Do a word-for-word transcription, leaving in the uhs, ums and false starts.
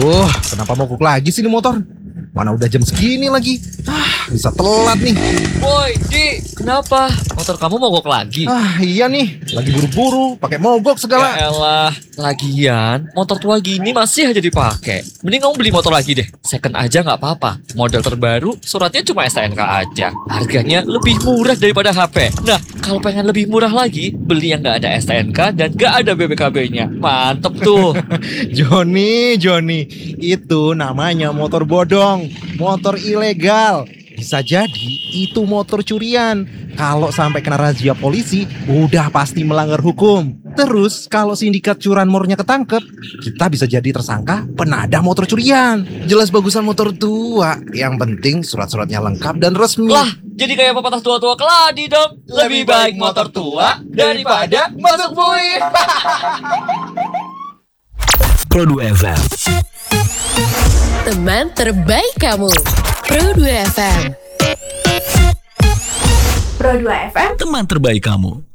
Aduh, kenapa mogok lagi sih ini motor? Mana udah jam segini lagi? Ah, bisa telat nih. Woi, Di, kenapa? Motor kamu mogok lagi? Ah, iya nih, lagi buru-buru, pakai mogok segala. Ya elah, lagian motor tua gini masih aja dipakai. Mending kamu beli motor lagi deh. Second aja nggak apa-apa. Model terbaru, suratnya cuma S T N K aja. Harganya lebih murah daripada H P. Nah, kalau pengen lebih murah lagi, beli yang nggak ada S T N K dan nggak ada B P K B-nya. Mantep tuh. Joni, Joni, itu namanya motor bodong, motor ilegal. Bisa jadi itu motor curian. Kalau sampai kena razia polisi, udah pasti melanggar hukum. Terus kalau sindikat curanmornya ketangkep, kita bisa jadi tersangka penadah motor curian. Jelas bagusan motor tua. Yang penting surat-suratnya lengkap dan resmi. Lah, jadi kayak pepatah tua-tua keladi dong. Lebih baik motor tua daripada masuk bui. Pro dua F M. Teman terbaik kamu. Pro dua F M. Pro dua F M. Teman terbaik kamu.